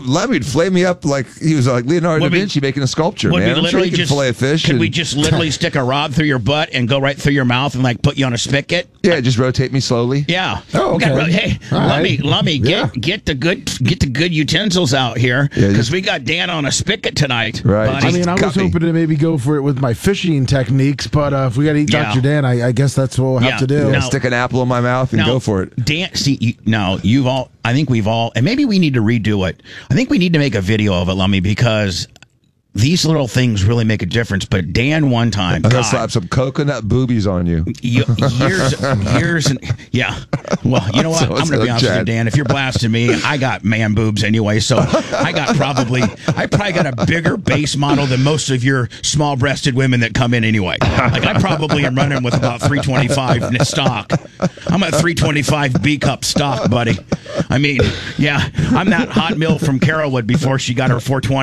Lemmy'd flame me up like he was like Leonardo da Vinci making a sculpture, man. I'm sure he can fillet a fish. Could we just literally stick a rod through your butt and go right through your mouth and like put you on a spigot? Yeah, just rotate me slowly. Yeah. Oh, okay. Hey, Lummy, get the good utensils out here because we got Dan on a spigot tonight. Right. Buddy. I mean, I was hoping to maybe go for it with my fishing techniques, but if we got to eat Dr. Dan, I guess that's what we'll have to do. Yeah, stick an apple in my mouth and go for it. Dan, see, I think we've all, and maybe we need to redo it. I think we need to make a video of it, Lummy, because these little things really make a difference. But Dan, one time, I'm gonna slap some coconut boobies on you. Years, and yeah. Well, you know what? I'm gonna be honest with you, Dan. If you're blasting me, I got man boobs anyway. So I probably got a bigger base model than most of your small-breasted women that come in anyway. Like I probably am running with about 325 stock. I'm at 325 B cup stock, buddy. I mean, yeah, I'm that hot milk from Carolwood before she got her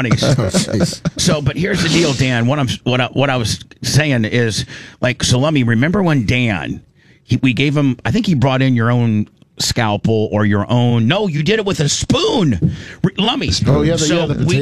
420s. So, but here's the deal, Dan. What I was saying is, like, so let me remember when Dan, we gave him, I think he brought in your own scalpel or your own. No, you did it with a spoon. Lummy. Oh yeah. We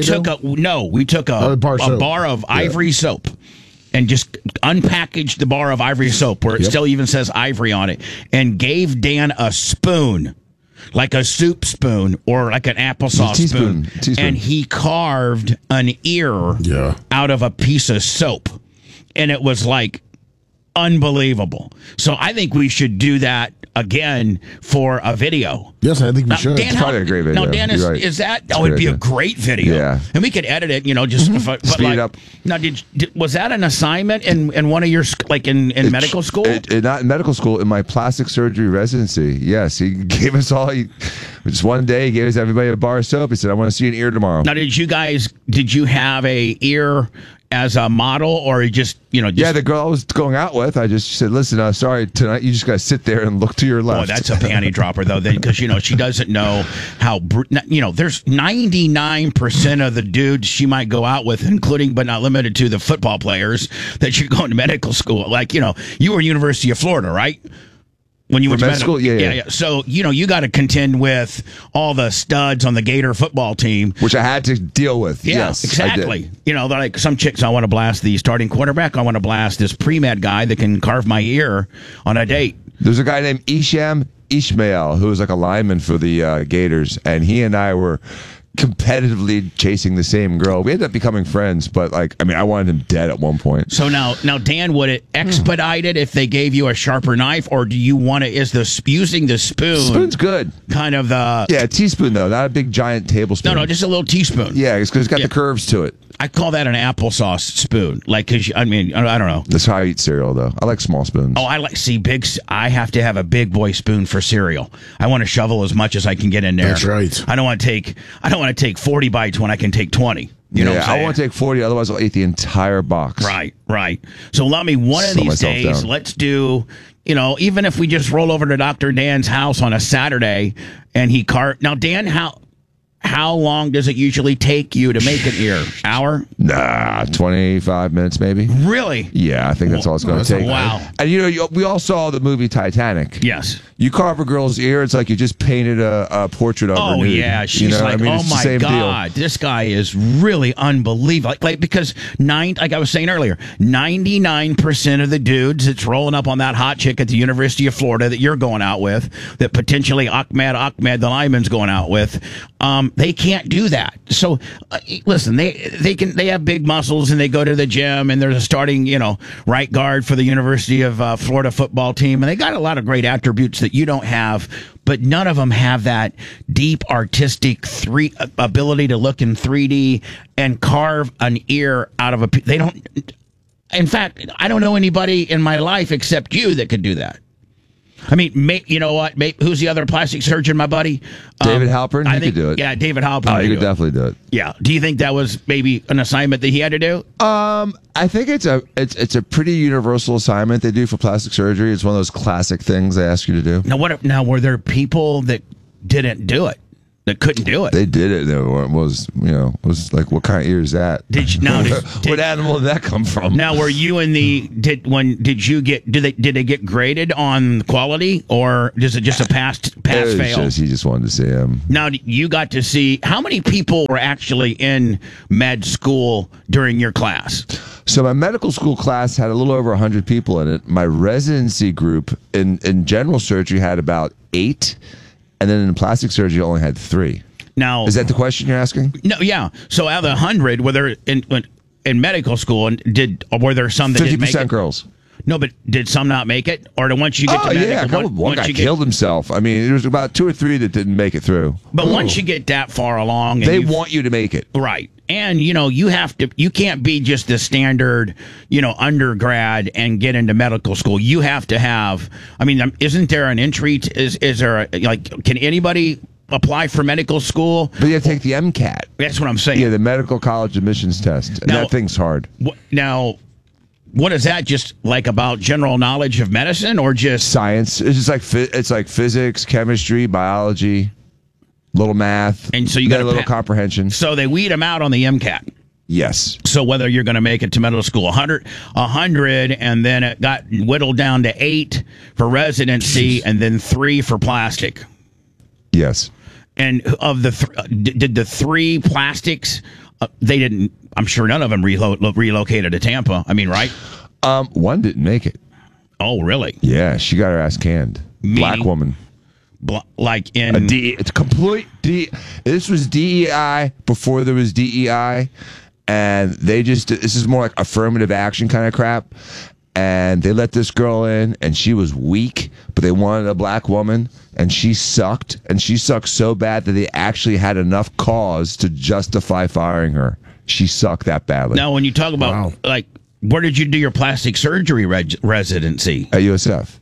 took a bar of ivory soap and just unpackaged the bar of ivory soap where it still even says ivory on it, and gave Dan a spoon. Like a soup spoon or like an applesauce spoon. And he carved an ear out of a piece of soap. And it was like unbelievable. So I think we should do that again for a video. Yes, I think we should. It's probably a great video. Now, Dan, is that? Oh, it'd be a great video. Yeah. And we could edit it, just speed it up. Now, was that an assignment in one of your, like in medical school? Not in medical school, in my plastic surgery residency. Yes, he gave us all, just one day, he gave us everybody a bar of soap. He said, I want to see an ear tomorrow. Now, did you have a ear as a model, or yeah, the girl I was going out with, I just said, listen, sorry, tonight you just got to sit there and look to your left. Oh, that's a panty dropper, though, because, she doesn't know how, there's 99% of the dudes she might go out with, including but not limited to the football players that you're going to medical school. Like, you were University of Florida, right? When you went to medical school, yeah. So you got to contend with all the studs on the Gator football team, which I had to deal with. Yeah, yes, exactly. They're like some chicks. I want to blast the starting quarterback. I want to blast this pre-med guy that can carve my ear on a date. There's a guy named Isham Ishmael who was like a lineman for the Gators, and he and I were competitively chasing the same girl. We ended up becoming friends, but I wanted him dead at one point. So now Dan, would it expedite it if they gave you a sharper knife, or do you want to? Using the spoon? Spoon's good. Kind of the a teaspoon though, not a big giant tablespoon. No, just a little teaspoon. Yeah, it's because it's got the curves to it. I call that an applesauce spoon. Because I don't know. That's how I eat cereal, though. I like small spoons. Oh, I have to have a big boy spoon for cereal. I want to shovel as much as I can get in there. That's right. I don't want to take 40 bites when I can take 20. You know what I'm saying? I want to take 40, otherwise I'll eat the entire box. Right. So let me, one of these days, let's do, even if we just roll over to Dr. Dan's house on a Saturday and he Now, Dan, how long does it usually take you to make an ear? Hour? Nah, 25 minutes maybe. Really? Yeah, I think that's all it's going to take. Wow. And we all saw the movie Titanic. Yes. You carve a girl's ear, it's like you just painted a portrait of her. Oh, yeah. She's like, oh my God, this guy is really unbelievable. Because like I was saying earlier, 99% of the dudes that's rolling up on that hot chick at the University of Florida that you're going out with, that potentially Ahmed, the lineman's going out with, they can't do that. So, listen, they have big muscles and they go to the gym and there's a starting, right guard for the University of Florida football team, and they got a lot of great attributes that you don't have, but none of them have that deep artistic ability to look in 3D and carve an ear out of they don't. In fact, I don't know anybody in my life except you that could do that. I mean, you know what? Who's the other plastic surgeon, my buddy? David Halpern? He could do it. Yeah, David Halpern. Oh, he could definitely do it. Yeah. Do you think that was maybe an assignment that he had to do? I think it's a pretty universal assignment they do for plastic surgery. It's one of those classic things they ask you to do. Now, were there people that didn't do it? that couldn't do it. They did it. It was like, what kind of ear is that? What animal did that come from? Now, were you in the did they get graded on quality, or is it just a pass fail? He just wanted to see him. Now, you got to see how many people were actually in med school during your class. So my medical school class had a little over 100 people in it. My residency group in general surgery had about 8, and then in plastic surgery only had 3. Now, is that the question you're asking? No, yeah. So out of the 100, were there in medical school, and were there some that 50% didn't make it? Girls? No, but did some not make it? Or once you get to medical... one guy killed himself. I mean, there was about 2 or 3 that didn't make it through. But once you get that far along... They want you to make it. Right. And, you can't be just the standard, undergrad and get into medical school. You have to have... I mean, isn't there an entry... Is there can anybody apply for medical school? But you have to take the MCAT. That's what I'm saying. Yeah, the medical college admissions test. And that thing's hard. Now... What is that? Just like about general knowledge of medicine, or just science? It's just like physics, chemistry, biology, little math, and so you got a little comprehension. So they weed them out on the MCAT. Yes. So whether you're going to make it to medical school, 100, and then it got whittled down to 8 for residency, and then 3 for plastic. Yes. And of the did the 3 plastics? They didn't. I'm sure none of them relocated to Tampa. I mean, right? One didn't make it. Oh, really? Yeah, she got her ass canned. Black woman. Like in it's complete This was DEI before there was DEI, and this is more like affirmative action kind of crap. And they let this girl in, and she was weak, but they wanted a black woman, and she sucked so bad that they actually had enough cause to justify firing her. She sucked that badly. Now, when you talk about, where did you do your plastic surgery residency? At USF.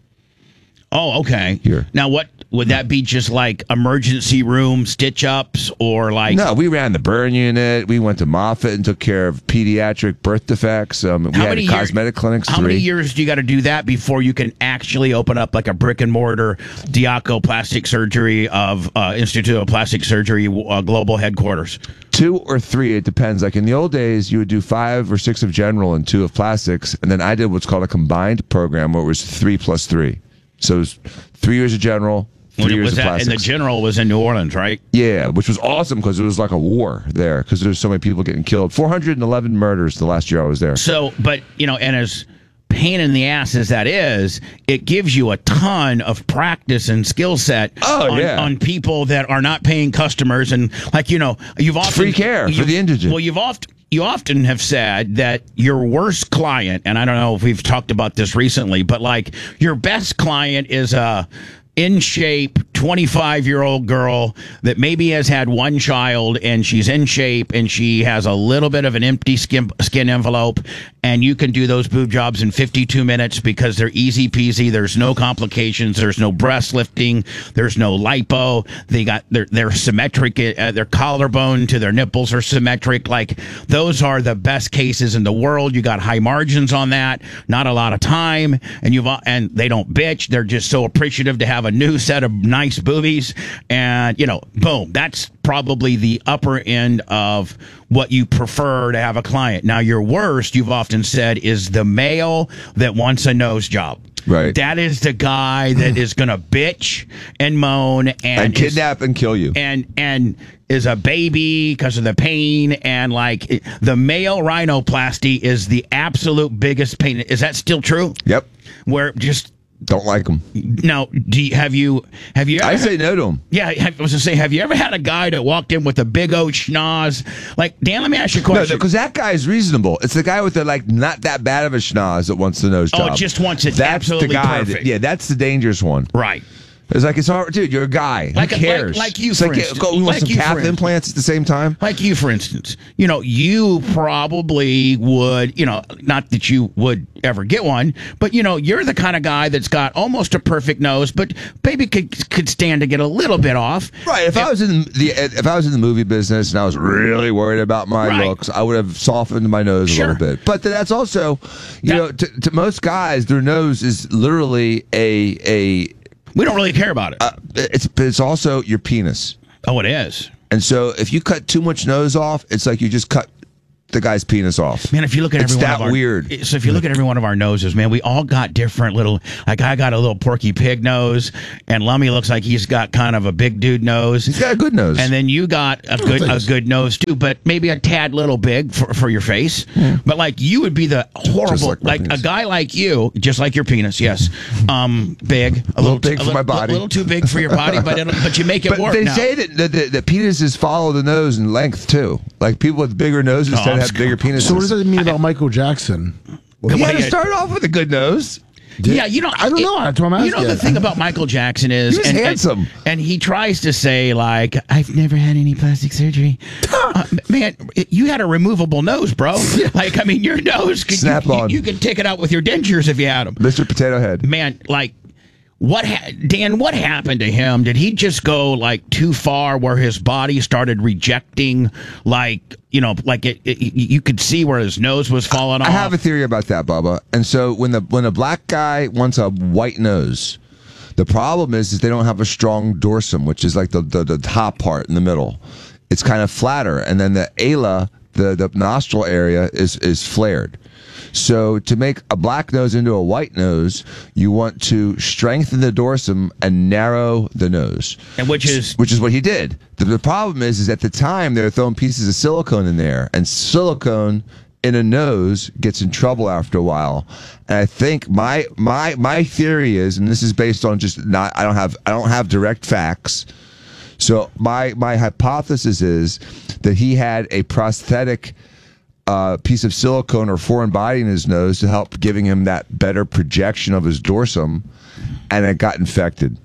Oh, okay. Here. Now, what would that be? Just like emergency room stitch-ups, or like... No, we ran the burn unit. We went to Moffitt and took care of pediatric birth defects. We had cosmetic clinics. How many years do you got to do that before you can actually open up like a brick-and-mortar Diaco Plastic Surgery of Institute of Plastic Surgery global headquarters? 2 or 3, it depends. Like in the old days, you would do 5 or 6 of general and 2 of plastics, and then I did what's called a combined program where it was 3 plus 3. So it was 3 years of general, 3 years of plastics. And the general was in New Orleans, right? Yeah, which was awesome because it was like a war there because there's so many people getting killed. 411 murders the last year I was there. So, but, and as pain in the ass as that is, it gives you a ton of practice and skill set on people that are not paying customers. And you've often... Free care for the indigent. Well, you often have said that your worst client, and I don't know if we've talked about this recently, but like your best client is a in shape 25-year-old girl that maybe has had 1 child, and she's in shape and she has a little bit of an empty skin envelope, and you can do those boob jobs in 52 minutes because they're easy peasy. There's no complications. There's no breast lifting. There's no lipo. They're symmetric. Their collarbone to their nipples are symmetric. Like, those are the best cases in the world. You got high margins on that. Not a lot of time, and they don't bitch. They're just so appreciative to have a new set of nice boobies, and boom, that's probably the upper end of what you prefer to have a client. Now, your worst, you've often said, is the male that wants a nose job. Right. That is the guy that is going to bitch and moan and kidnap and kill you. And is a baby because of the pain, and like the male rhinoplasty is the absolute biggest pain. Is that still true? Yep. Where just don't like them. Now, have you ever... I say no to them. Yeah, I was going to say, have you ever had a guy that walked in with a big old schnoz? Like, Dan, let me ask you a question. No, because that guy is reasonable. It's the guy with the, not that bad of a schnoz that wants the nose job. Oh, just wants it that's absolutely the guy perfect. That's the dangerous one. Right. It's hard, dude. You're a guy. Who cares? Like you, for instance. We want some calf implants at the same time. Like you, for instance. You probably would. Not that you would ever get one, but you're the kind of guy that's got almost a perfect nose, but maybe could stand to get a little bit off. Right. If I was in the movie business and I was really worried about my looks, I would have softened my nose a little bit. But that's also, to most guys, their nose is literally a we don't really care about it. It's also your penis. Oh, it is. And so if you cut too much nose off, it's like you just cut the guy's penis off. Man, if you look at every one of our, weird. So if you look at every one of our noses, man, we all got different little. Like I got a little Porky Pig nose, and Lummy looks like he's got kind of a big dude nose. He's got a good nose, and then you got a good nose too, but maybe a tad little big for your face. Yeah. But like you would be the horrible, like a guy like you, just like your penis, yes, big, a little big for my body, a little too big for your body, but you make it work. They say that the penises follow the nose in length too. Like people with bigger noses tend to have bigger penises. So what does that mean about Michael Jackson? Well, he had to start off with a good nose. Yeah, I don't know. That's what I'm asking. You know, the thing about Michael Jackson is... He was handsome. And he tries to say, like, I've never had any plastic surgery. Man, you had a removable nose, bro. Like, I mean, your nose... Snap on. You could take it out with your dentures if you had them. Mr. Potato Head. Man, like... Dan, what happened to him? Did he just go like too far where his body started rejecting, like, you know, like you could see where his nose was falling off? I have a theory about that, Bubba. And so when a black guy wants a white nose, the problem is they don't have a strong dorsum, which is like the top part in the middle. It's kind of flatter, and then the ala, the nostril area, is flared. So to make a black nose into a white nose, you want to strengthen the dorsum and narrow the nose, and which is what he did. The problem is at the time they were throwing pieces of silicone in there, and silicone in a nose gets in trouble after a while. And I think my theory is, and this is based on just I don't have direct facts. So my hypothesis is that he had a prosthetic piece of silicone or foreign body in his nose to help giving him that better projection of his dorsum, and it got infected.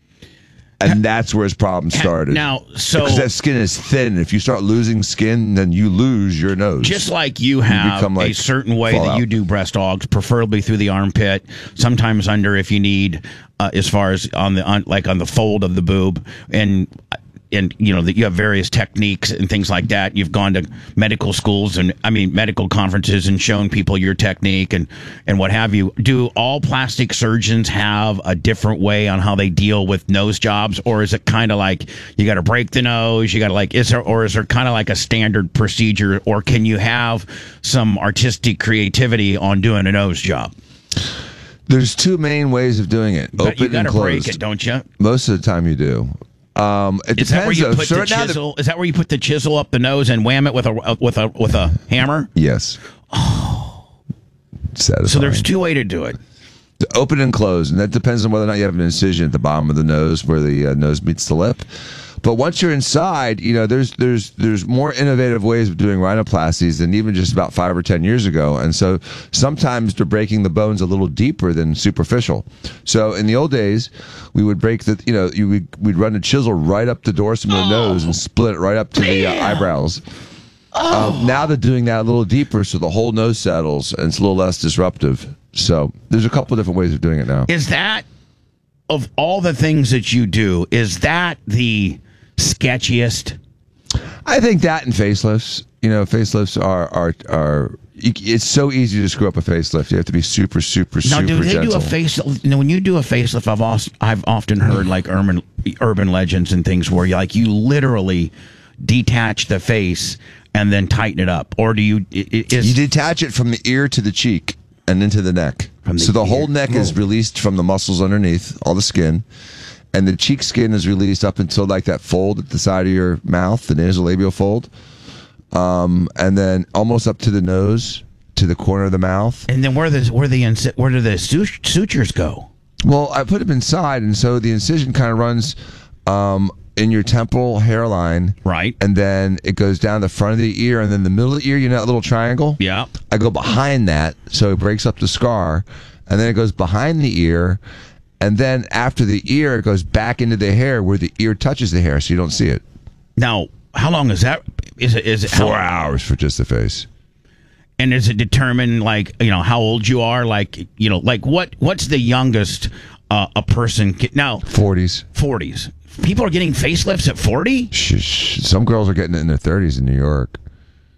And that's where his problem started. Now, so because that skin is thin. If you start losing skin, then you lose your nose. Just like you have a certain way that you do breast augs, preferably through the armpit, sometimes under if you need, as far as on the fold of the boob, and you know that you have various techniques and things like that. You've gone to medical schools and medical conferences and shown people your technique and what have you. Do all plastic surgeons have a different way on how they deal with nose jobs, or is it kind of like you got to break the nose? You got to is there kind of like a standard procedure, or can you have some artistic creativity on doing a nose job? There's two main ways of doing it: but open you and closed. Break it, don't you? Most of the time, you do. It is that where you put the chisel? Is that where you put the chisel up the nose and wham it with a hammer? Yes. Oh, satisfying. So there's two ways to do it. Open and close, and that depends on whether or not you have an incision at the bottom of the nose where the nose meets the lip. But once you're inside, you know, there's more innovative ways of doing rhinoplasties than even just about 5 or 10 years ago. And so sometimes they're breaking the bones a little deeper than superficial. So in the old days, we would break we'd run a chisel right up the dorsum of the nose and split it right up to the eyebrows. Now they're doing that a little deeper, so the whole nose settles and it's a little less disruptive. So there's a couple of different ways of doing it now. Is that, of all the things that you do, is that the sketchiest? I think that and facelifts. You know, facelifts are it's so easy to screw up a facelift. You have to be super Now, do they gentle. do a facelift? You know, when you do a facelift, I've often heard like urban legends and things where you literally detach the face and then tighten it up, or do you? You detach it from the ear to the cheek and into the neck. So the whole neck is released from the muscles underneath, all the skin. And the cheek skin is released up until like that fold at the side of your mouth, the nasolabial fold. And then almost up to the nose, to the corner of the mouth. And then where do the sutures go? Well, I put them inside, and so the incision kind of runs in your temporal hairline. Right. And then it goes down the front of the ear, and then the middle of the ear, you know that little triangle? Yeah. I go behind that, so it breaks up the scar. And then it goes behind the ear. And then after the ear, it goes back into the hair where the ear touches the hair, so you don't see it. Now, how long is that? Is it 4 hours for just the face? And is it determined, like, you know, how old you are? Like, you know, like what's the youngest a person now? 40s. 40s. People are getting facelifts at 40? Some girls are getting it in their 30s in New York.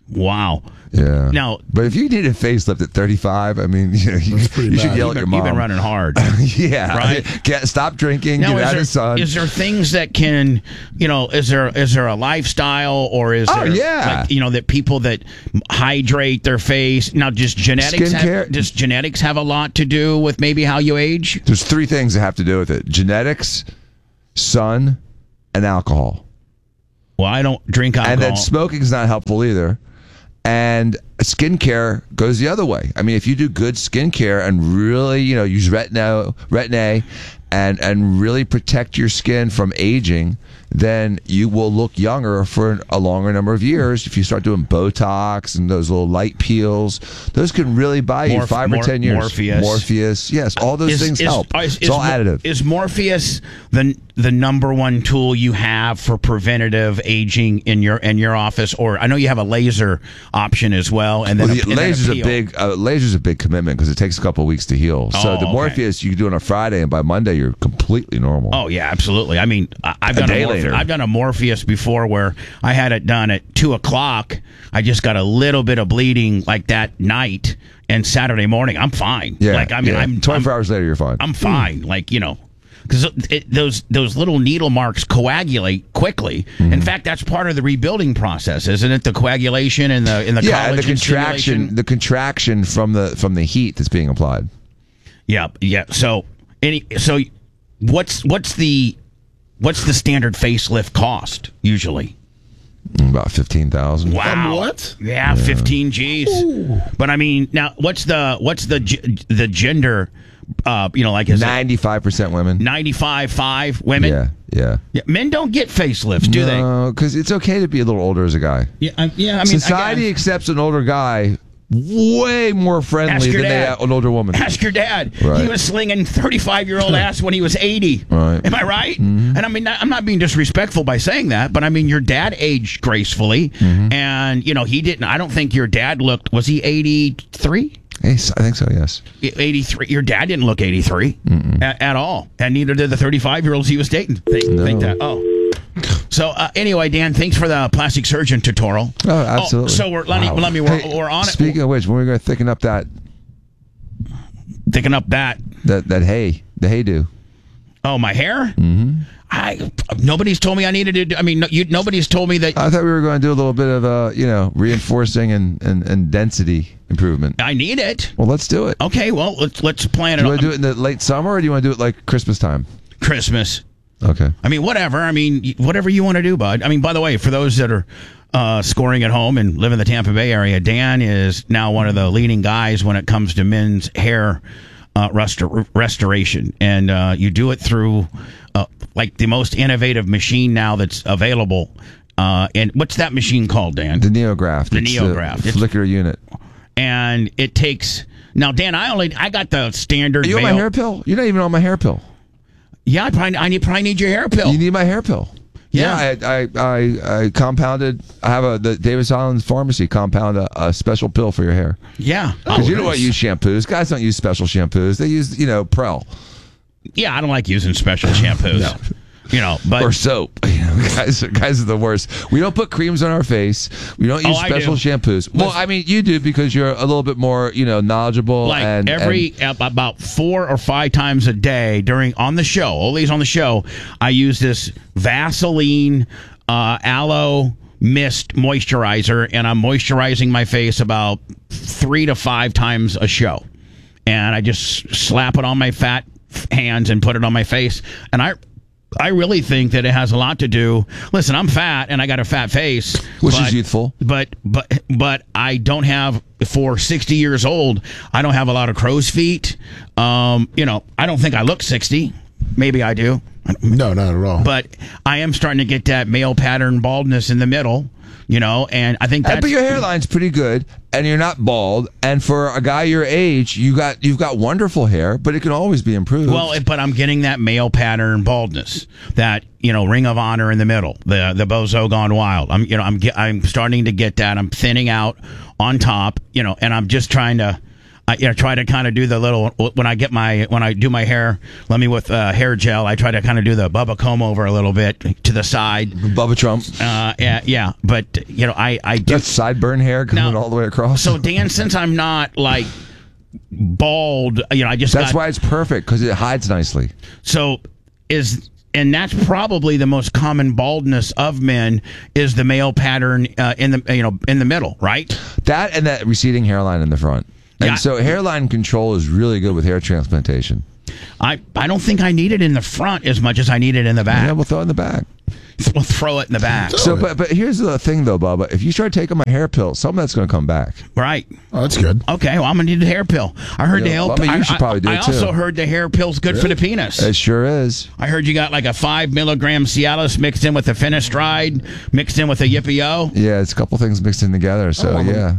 Wow. Yeah. Now, but if you need a facelift at 35, I mean, you should yell at your mom. You've been running hard. Yeah. Right? Stop drinking. Now, get out of the sun. Is there things that can, is there a lifestyle or is there, that people that hydrate their face? Now, does genetics have a lot to do with maybe how you age? There's 3 things that have to do with it: genetics, sun, and alcohol. Well, I don't drink alcohol. And then smoking is not helpful either. And skincare goes the other way. I mean, if you do good skincare and really, use Retin-A and really protect your skin from aging, then you will look younger for a longer number of years. If you start doing Botox and those little light peels, those can really buy you 5 or 10 years. Morpheus. Yes, all those things help. It's all additive. Is Morpheus the number one tool you have for preventative aging in your office? Or I know you have a laser option as well. And then laser's a big commitment because it takes a couple of weeks to heal. So the Morpheus you can do on a Friday, and by Monday you're completely normal. Oh yeah, absolutely. I mean, I've done a Morpheus before where I had it done at 2:00. I just got a little bit of bleeding like that night, and Saturday morning I'm fine. Yeah, I'm 24 hours later you're fine. I'm fine. Because those little needle marks coagulate quickly. Mm-hmm. In fact, that's part of the rebuilding process, isn't it? The coagulation and the and the contraction from the heat that's being applied. Yeah. So what's the standard facelift cost usually? About 15,000. Wow. What? Yeah, 15 G's. Ooh. But I mean, now what's the gender? Like is 95% women. 95.5 women. Yeah. Men don't get facelifts, do they? No, because it's okay to be a little older as a guy. Yeah. I mean, society accepts an older guy way more friendly than an older woman. Ask your dad. Right. He was slinging 35-year-old ass when he was 80. Right. Am I right? Mm-hmm. And I mean, I'm not being disrespectful by saying that, but I mean, your dad aged gracefully, and he didn't. I don't think your dad was he 83? I think so, yes. 83. Your dad didn't look 83 at all, and neither did the 35-year-olds he was dating. Think that. Oh. So anyway, Dan, thanks for the plastic surgeon tutorial. Oh, absolutely. So we're on it. Speaking of which, when we're going to thicken up that the haydo. Oh, my hair? Mm-hmm. Nobody's told me I needed to do. I mean, nobody's told me that. I thought we were going to do a little bit of reinforcing and density improvement. I need it. Well, let's do it. Okay, well, let's plan it. Do you want to do it in the late summer, or do you want to do it like Christmas time? Christmas. Okay. I mean, whatever. I mean, whatever you want to do, bud. I mean, by the way, for those that are scoring at home and live in the Tampa Bay area, Dan is now one of the leading guys when it comes to men's hair restoration, and you do it through like the most innovative machine now that's available. And what's that machine called, Dan? The NeoGraft. It's flicker unit. And it takes now, Dan. I got the standard. Are you on my hair pill? You're not even on my hair pill. Yeah, I probably need your hair pill. You need my hair pill. Yeah, I compounded. I have the Davis Island Pharmacy compound a special pill for your hair. Yeah, because you don't want to use shampoos. Guys don't use special shampoos. They use Prel. Yeah, I don't like using special shampoos. No. But or soap. Guys are the worst. We don't put creams on our face. We don't use special shampoos. Well, I mean, you do because you're a little bit more, knowledgeable. Like about 4 or 5 times a day on the show, always on the show, I use this Vaseline aloe mist moisturizer, and I'm moisturizing my face about 3 to 5 times a show. And I just slap it on my fat hands and put it on my face, and I really think that it has a lot to do. Listen, I'm fat and I got a fat face, which is youthful. But I don't have, for 60 years old, I don't have a lot of crow's feet. I don't think I look 60. Maybe I do. No, not at all. But I am starting to get that male pattern baldness in the middle. And I think but your hairline's pretty good, and you're not bald. And for a guy your age, you've got wonderful hair, but it can always be improved. Well, but I'm getting that male pattern baldness, that Ring of Honor in the middle, the Bozo Gone Wild. I'm starting to get that. I'm thinning out on top, and I'm just trying to. I try to kind of do the little when I do my hair. Let me with hair gel. I try to kind of do the Bubba comb over a little bit to the side. Bubba Trump. Yeah. But I do that's sideburn hair coming all the way across. So Dan, since I'm not like bald, that's why it's perfect because it hides nicely. And that's probably the most common baldness of men is the male pattern in the middle, right? That and that receding hairline in the front. And so hairline control is really good with hair transplantation. I don't think I need it in the front as much as I need it in the back. Yeah, we'll throw it in the back. We'll throw it in the back. So, but here's the thing, though, Bubba. If you start taking my hair pill, some of that's going to come back. Right. Oh, that's good. Okay, well, I'm going to need a hair pill. I heard you should probably do it, too. I also heard the hair pill's good for the penis. It sure is. I heard you got like a 5 milligram Cialis mixed in with a Finastride, mixed in with a Yippee-O. Yeah, it's a couple things mixed in together, so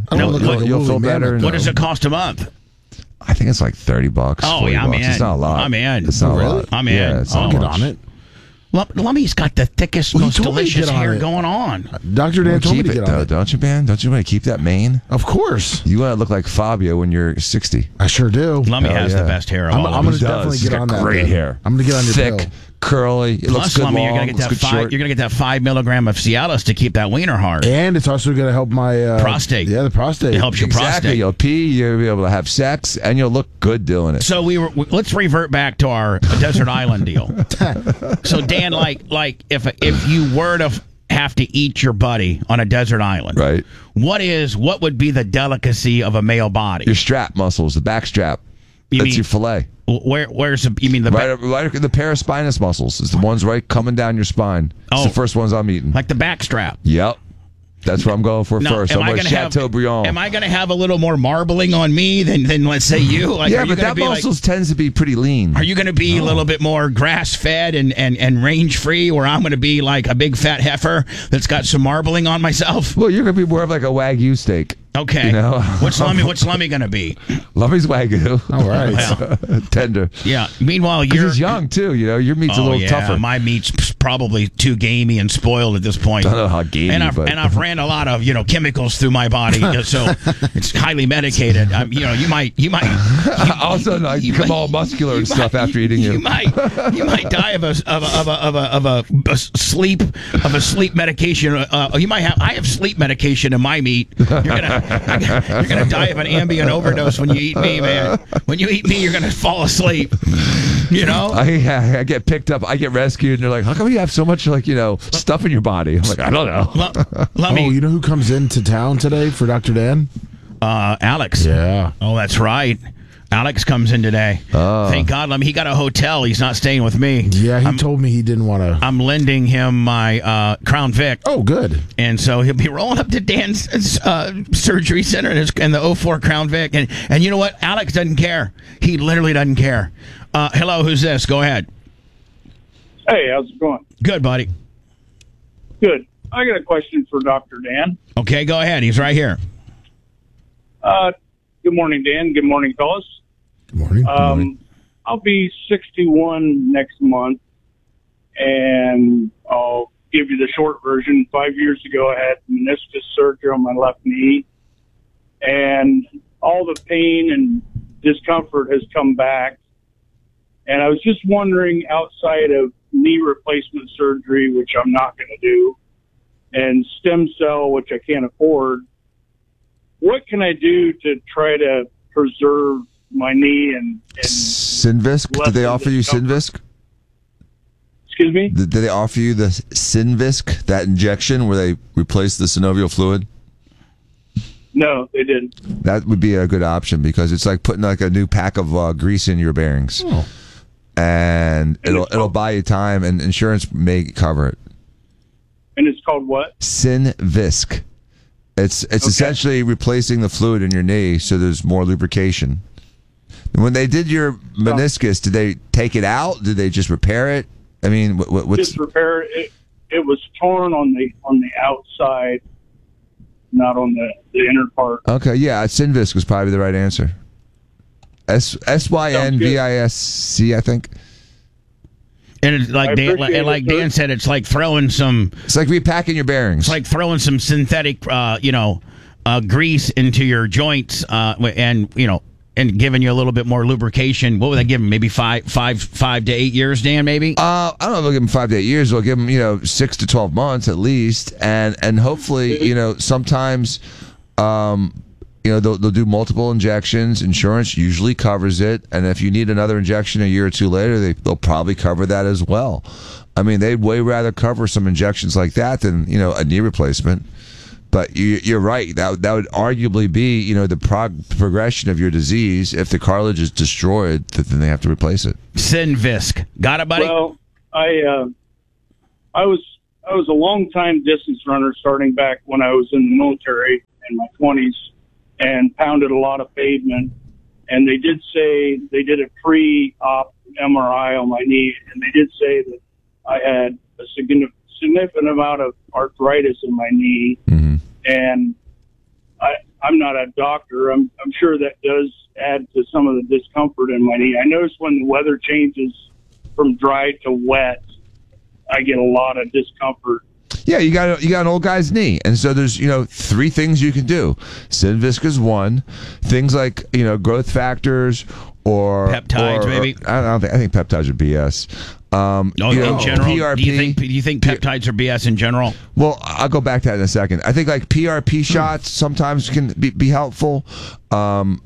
you'll feel better. What does it cost a month? I think it's like $30. Oh, yeah, I'm in. It's not a lot. I'm in. It's not a lot. I'm in. Yeah, I'll get on it. Lummy's got the thickest, most delicious hair going on. Dr. Dan told me to get on it. Don't you, man? Don't you want to keep that mane? Of course. You want to look like Fabio when you're 60. I sure do. Lummy has the best hair of all of us. I'm going to definitely get on that. Great hair. I'm going to get on your thick, pill. curly. It looks good. Lummy, long, you're going to get that 5 milligram of Cialis to keep that wiener hard. And it's also going to help my prostate. Yeah, the prostate. It helps your prostate. You'll pee. You'll be able to have sex, and you'll look good doing it. So let's revert back to our desert island deal. So Dan, like if you were to have to eat your buddy on a desert island, right? What would be the delicacy of a male body? Your strap muscles, the back strap. That's your fillet. Where's you mean the right the paraspinous muscles? It's the ones right coming down your spine. It's the first ones I'm eating. Like the back strap. Yep. That's what I'm going for first. I'm going Chateaubriand. Am I going to have a little more marbling on me than let's say you? Like, yeah, but that muscles tends to be pretty lean. Are you going to be a little bit more grass fed and range free, or I'm going to be like a big fat heifer that's got some marbling on myself? Well, you're going to be more of like a Wagyu steak. Okay. You know? What's Lummy going to be? Lummy's Wagyu. All right. Well, tender. Yeah. Meanwhile, he's young too. Your meat's a little tougher. My meat's probably too gamey and spoiled at this point. I don't know how gamey. And I've ran a lot of chemicals through my body, so it's highly medicated. You might. All of a sudden, I become all muscular and stuff after eating you. You might die of a sleep medication. I have sleep medication in my meat. You're gonna die of an Ambien overdose when you eat me, man. When you eat me, you're gonna fall asleep. I get picked up. I get rescued, and they're like, "How come you have so much stuff in your body?" I'm like, "I don't know." You know who comes into town today for Dr. Dan? Alex. Yeah. Oh, that's right. Alex comes in today. Thank God. He got a hotel. He's not staying with me. Yeah, he told me he didn't want to. I'm lending him my Crown Vic. Oh, good. And so he'll be rolling up to Dan's surgery center and the 04 Crown Vic. And you know what? Alex doesn't care. He literally doesn't care. Hello, who's this? Go ahead. Hey, how's it going? Good, buddy. Good. I got a question for Dr. Dan. Okay, go ahead. He's right here. Good morning, Dan. Good morning, fellas. Good morning. Good morning. I'll be 61 next month, and I'll give you the short version. 5 years ago, I had meniscus surgery on my left knee, and all the pain and discomfort has come back. And I was just wondering, outside of knee replacement surgery, which I'm not going to do, and stem cell, which I can't afford, what can I do to try to preserve my knee and Synvisc? Did they offer you Synvisc? Excuse me? Did they offer you the Synvisc, that injection where they replace the synovial fluid? No, they didn't. That would be a good option because it's like putting like a new pack of grease in your bearings. Oh. And it'll buy you time, and insurance may cover it. And it's called what? Synvisc. It's okay. Essentially replacing the fluid in your knee so there's more lubrication. When they did your meniscus, did they take it out? Did they just repair it? I mean, what's just repair it? It was torn on the outside, not on the inner part. Okay, yeah, Synvisc was probably the right answer. Synvisc, I think. And it's like Dan said, it's like throwing some. It's like repacking your bearings. It's like throwing some synthetic, grease into your joints, and and giving you a little bit more lubrication. What would they give him? Maybe 5 to 8 years, Dan? Maybe. I don't know if they'll give him 5 to 8 years. They'll give him 6 to 12 months at least, and hopefully sometimes. They'll do multiple injections. Insurance usually covers it, and if you need another injection a year or two later, they'll probably cover that as well. I mean, they'd way rather cover some injections like that than a knee replacement. But you're right. That would arguably be the progression of your disease. If the cartilage is destroyed, then they have to replace it. Synvisc, got it, buddy? Well, I was a long time distance runner, starting back when I was in the military in my 20s. And pounded a lot of pavement. And they did say they did a pre-op MRI on my knee, and they did say that I had a significant amount of arthritis in my knee. Mm-hmm. And I'm not a doctor. I'm sure that does add to some of the discomfort in my knee. I notice when the weather changes from dry to wet, I get a lot of discomfort. Yeah, you got an old guy's knee, and so there's 3 things you can do. Synvisc is one. Things like growth factors or peptides, maybe. I think peptides are BS. In general, PRP. do you think peptides are BS in general? Well, I'll go back to that in a second. I think like PRP shots sometimes can be helpful, and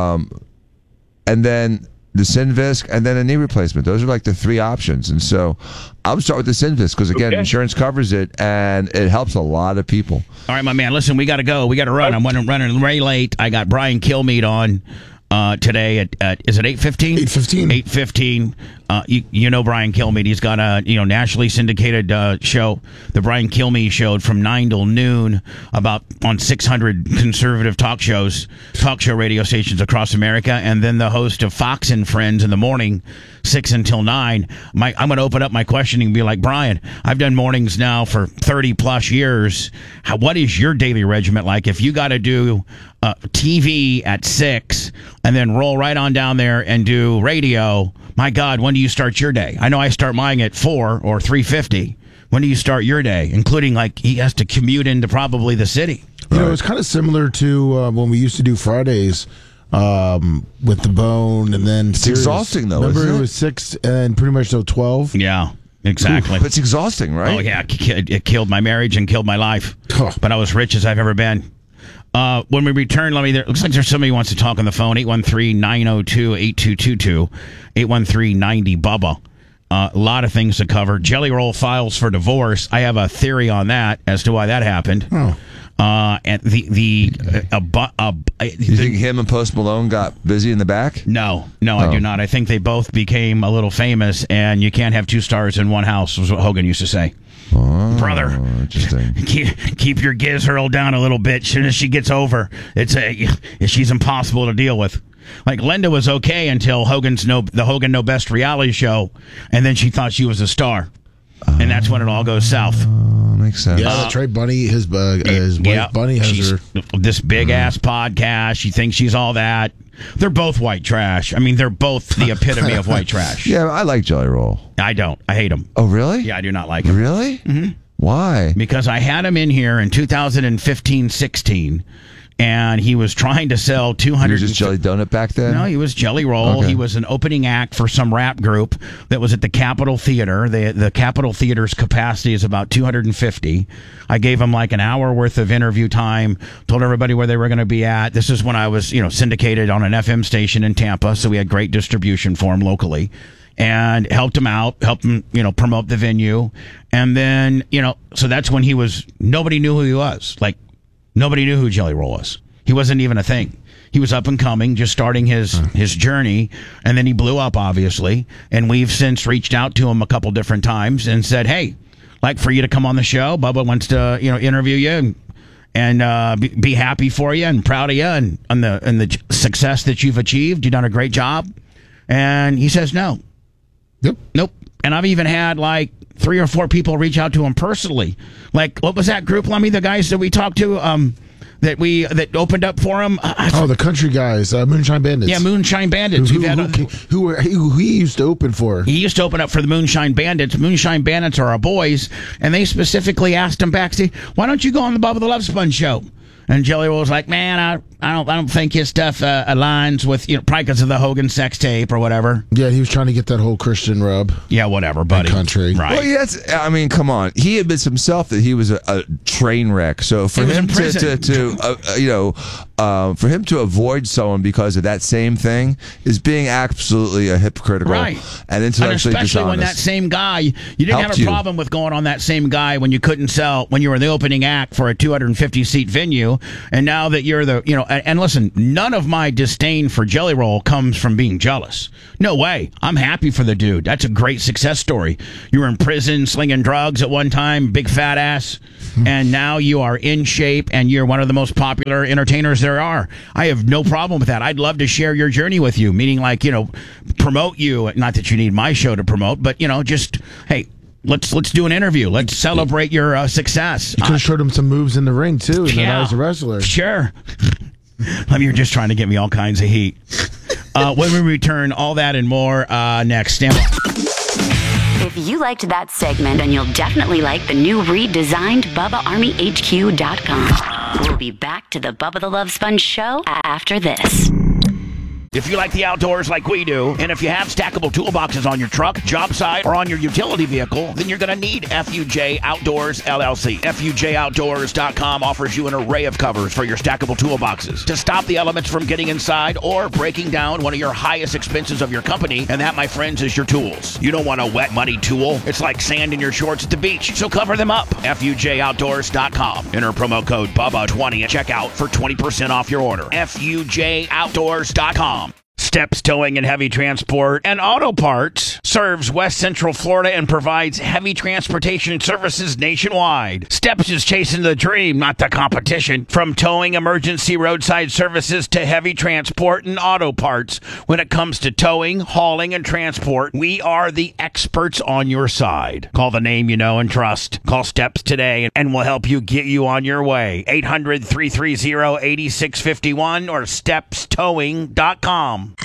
then the Synvisc, and then a knee replacement. Those are like the 3 options. And so I would start with the Synvisc because, again, insurance covers it, and it helps a lot of people. All right, my man. Listen, we got to go. We got to run. I'm running way late. I got Brian Kilmeade on today at is it 8:15? 8:15. You know Brian Kilmeade. He's got a nationally syndicated show, the Brian Kilmeade Show, from 9 till noon, on 600 conservative talk show radio stations across America, and then the host of Fox and Friends in the morning, 6 until 9. I'm going to open up my questioning and be like, Brian, I've done mornings now for 30 plus years. What is your daily regimen like? If you got to do TV at 6 and then roll right on down there and do radio, my God, when do you start your day? I know I start mine at 4 or 3:50. When do you start your day? Including, like, he has to commute into probably the city. It's kind of similar to when we used to do Fridays with the Bone, and then it's exhausting though. Remember, isn't it was 6 and pretty much till 12. Yeah. Exactly. But it's exhausting, right? Oh, yeah. It killed my marriage and killed my life. But I was rich as I've ever been. When we return, looks like there's somebody who wants to talk on the phone. 813-902-8222. 813-90-BUBBA. A lot of things to cover. Jelly Roll files for divorce. I have a theory on that as to why that happened. Oh. And you think him and Post Malone got busy in the back? No, I do not. I think they both became a little famous, and you can't have 2 stars in one house, was what Hogan used to say. Oh, brother, interesting. Keep your giz hurled down a little bit. As soon as she gets over, she's impossible to deal with. Like, Linda was okay until the Hogan Know Best reality show, and then she thought she was a star, and that's when it all goes south. Makes sense. Yeah, that's right. Bunny, his wife Bunny has this big ass podcast. She thinks she's all that. They're both white trash. I mean, they're both the epitome of white trash. Yeah, I like Jelly Roll. I don't. I hate him. Oh, really? Yeah, I do not like him. Really? Mm-hmm. Why? Because I had him in here in 2015-16, and he was trying to sell 200. He was just Jelly Donut back then? No, he was Jelly Roll. Okay. He was an opening act for some rap group that was at the Capitol Theater. The Capitol Theater's capacity is about 250. I gave him like an hour worth of interview time, told everybody where they were going to be at. This is when I was, syndicated on an FM station in Tampa, so we had great distribution for him locally. And helped him out, promote the venue. And then, so that's when nobody knew who he was. Like, nobody knew who Jelly Roll was. He wasn't even a thing. He was up and coming, just starting his journey, and then he blew up, obviously. And we've since reached out to him a couple different times and said, hey, like for you to come on the show. Bubba wants to, interview you and be happy for you and proud of you and the success that you've achieved. You've done a great job. And he says no. Yep. Nope. And I've even had like 3 or 4 people reach out to him personally. Like, what was that group, Lummy? The guys that we talked to, that opened up for him. The country guys, Moonshine Bandits. Yeah, Moonshine Bandits. Who he used to open for. He used to open up for the Moonshine Bandits. Moonshine Bandits are our boys, and they specifically asked him backstage, why don't you go on the Bubba the Love Sponge show? And Jelly Roll was like, man, I don't think his stuff aligns with, probably because of the Hogan sex tape or whatever. Yeah, he was trying to get that whole Christian rub. Yeah, whatever, buddy. Country. Right. Well, yes. I mean, come on. He admits himself that he was a train wreck. So for him for him to avoid someone because of that same thing is being absolutely hypocritical and intellectually especially dishonest. when that same guy, you didn't have a problem with going on that same guy when you couldn't sell, when you were the opening act for a 250-seat venue, and now that you're the, and listen, none of my disdain for Jelly Roll comes from being jealous. No way. I'm happy for the dude. That's a great success story. You were in prison slinging drugs at one time, big fat ass, and now you are in shape and you're one of the most popular entertainers there are. I have no problem with that. I'd love to share your journey with you, meaning like, promote you. Not that you need my show to promote, but, just, hey, let's do an interview. Let's celebrate your success. You could have showed him some moves in the ring, too, and I was a wrestler. Sure. You're just trying to get me all kinds of heat. When we return, all that and more next. Stand by. If you liked that segment, then you'll definitely like the new redesigned BubbaArmyHQ.com. We'll be back to the Bubba the Love Sponge show after this. If you like the outdoors like we do, and if you have stackable toolboxes on your truck, job site, or on your utility vehicle, then you're going to need FUJ Outdoors LLC. FUJOutdoors.com offers you an array of covers for your stackable toolboxes to stop the elements from getting inside or breaking down one of your highest expenses of your company, and that, my friends, is your tools. You don't want a wet, muddy tool. It's like sand in your shorts at the beach, so cover them up. FUJOutdoors.com. Enter promo code BUBBA20 at checkout for 20% off your order. FUJOutdoors.com. Steps Towing and Heavy Transport and Auto Parts serves West Central Florida and provides heavy transportation services nationwide. Steps is chasing the dream, not the competition. From towing, emergency roadside services to heavy transport and auto parts. When it comes to towing, hauling, and transport, we are the experts on your side. Call the name you know and trust. Call Steps today and we'll help you get you on your way. 800-330-8651 or stepstowing.com.